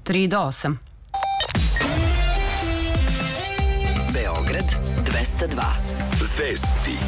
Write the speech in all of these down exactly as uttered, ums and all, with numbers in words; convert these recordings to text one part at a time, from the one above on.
tri do osam. Beograd dvesta dva. Vesti.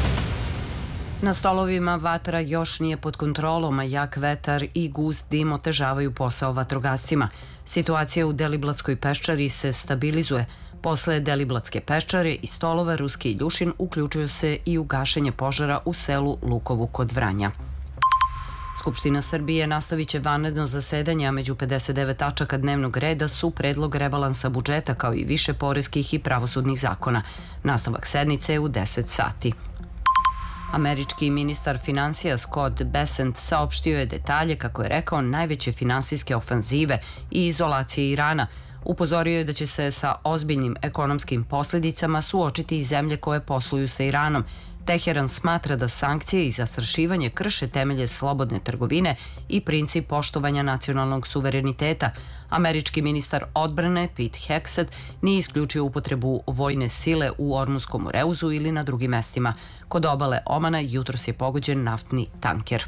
Na stolovima vatra još nije pod kontrolom, a jak vetar i gust dim otežavaju posao vatrogascima. Situacija u Deliblatskoj peščari se stabilizuje. Posle Deliblatske peščare i stolova Ruski Iljušin uključuju se i u gašenje požara u selu Lukovu kod Vranja. Skupština Srbije nastavit će vanredno zasedanje, a među pedeset devet tačaka dnevnog reda su predlog rebalansa budžeta kao i više poreskih i pravosudnih zakona. Nastavak sednice je u deset sati. Američki ministar finansija Scott Bessent saopštio je detalje, kako je rekao, najveće finansijske ofanzive i izolacije Irana. Upozorio je da će se sa ozbiljnim ekonomskim posljedicama suočiti i zemlje koje posluju sa Iranom. Teheran smatra da sankcije i zastrašivanje krše temelje slobodne trgovine i princip poštovanja nacionalnog suvereniteta. Američki ministar odbrane Pete Hegseth nije isključio upotrebu vojne sile u Ormuskom Moreuzu ili na drugim mestima. Kod obale Omana jutros je pogođen naftni tanker.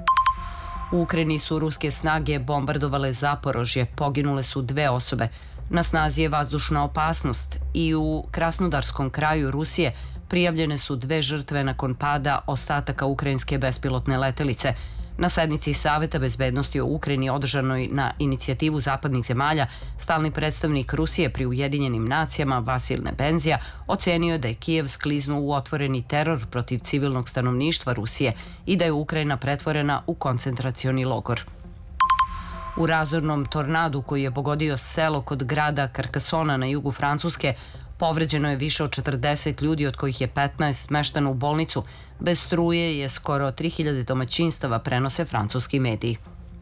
U Ukrajini su ruske snage bombardovale Zaporožje, poginule su dve osobe. Na snazi je vazdušna opasnost i u Krasnodarskom kraju Rusije prijavljene su dve žrtve nakon pada ostataka ukrajinske bespilotne letelice. Na sednici Saveta bezbednosti o Ukrajini održanoj na inicijativu zapadnih zemalja, stalni predstavnik Rusije pri Ujedinjenim nacijama Vasil Nebenzija ocenio da je Kijev skliznuo u otvoreni teror protiv civilnog stanovništva Rusije i da je Ukrajina pretvorena u koncentracioni logor. U razornom tornadu koji je pogodio selo kod grada Carcassona na jugu Francuske, povređeno je više od četrdeset ljudi, od kojih je petnaest smešteno u bolnicu. Bez struje je skoro tri hiljade domaćinstava, prenose francuski mediji.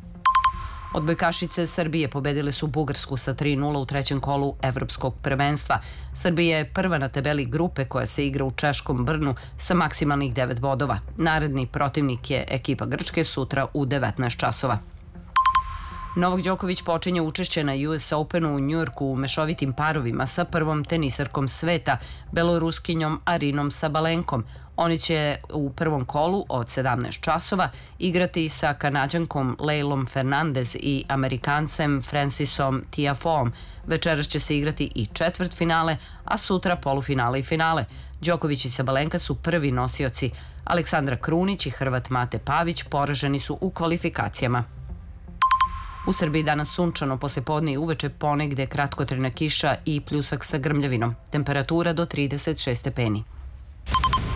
Odbojkašice Srbije pobedile su Bugarsku sa tri nula u trećem kolu evropskog prvenstva. Srbija je prva na tabeli grupe koja se igra u češkom Brnu sa maksimalnih devet bodova. Naredni protivnik je ekipa Grčke sutra u devetnaest časova. Novak Đoković počinje učešće na U S Openu u Njujorku u mešovitim parovima sa prvom tenisarkom sveta, beloruskinjom Arinom Sabalenkom. Oni će u prvom kolu od sedamnaest časova igrati sa Kanađankom Leilom Fernandez i Amerikancem Francisom Tiafoeom. Večeras će se igrati i četvrt finale, a sutra polufinale i finale. Đoković i Sabalenka su prvi nosioci. Aleksandra Krunić i Hrvat Mate Pavić poraženi su u kvalifikacijama. U Srbiji danas sunčano, poslepodne i uveče ponegde kratkotrajna kiša i pljusak sa grmljavinom. Temperatura do trideset šest stepeni.